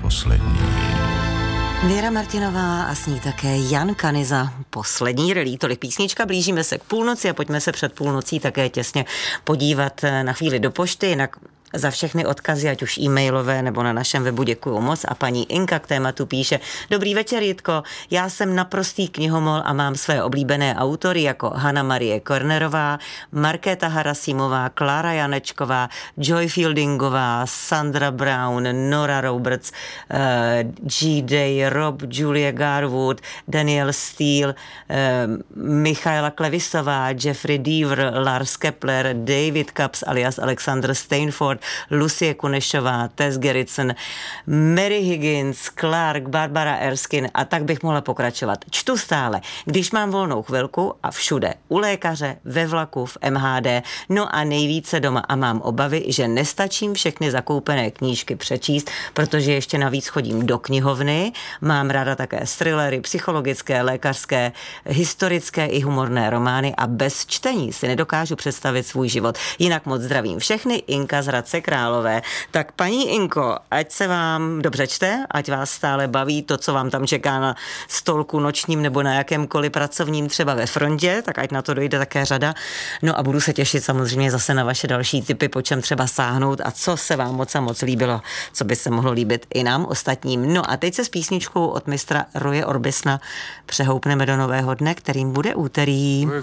poslední. Věra Martinová a s ní také Jan Kanyza, poslední relí. Tolik písnička, blížíme se k půlnoci a pojďme se před půlnocí také těsně podívat na chvíli do pošty, jinak za všechny odkazy, ať už e-mailové nebo na našem webu děkuju moc. A paní Inka k tématu píše: Dobrý večer, Jitko, já jsem naprostý knihomol a mám své oblíbené autory jako Hanna Marie Kornerová, Markéta Harasimová, Klára Janečková, Joy Fieldingová, Sandra Brown, Nora Roberts, G. Day, Rob, Julia Garwood, Daniel Steele, Michaela Klevisová, Jeffrey Deaver, Lars Kepler, David Capps alias Alexander Stainford, Lucie Kunešová, Tess Gerritsen, Mary Higgins, Clark, Barbara Erskine a tak bych mohla pokračovat. Čtu stále, když mám volnou chvilku a všude. U lékaře, ve vlaku, v MHD, no a nejvíce doma a mám obavy, že nestačím všechny zakoupené knížky přečíst, protože ještě navíc chodím do knihovny. Mám ráda také thrillery, psychologické, lékařské, historické i humorné romány a bez čtení si nedokážu představit svůj život. Jinak moc zdravím všechny, Inka z Hradce Králové. Tak paní Inko, ať se vám dobře čte, ať vás stále baví to, co vám tam čeká na stolku nočním nebo na jakémkoliv pracovním, třeba ve frontě, tak ať na to dojde také řada. No a budu se těšit samozřejmě zase na vaše další tipy, po čem třeba sáhnout a co se vám moc a moc líbilo, co by se mohlo líbit i nám ostatním. No a teď se s písničkou od mistra Roye Orbisona přehoupneme do nového dne, kterým bude úterý.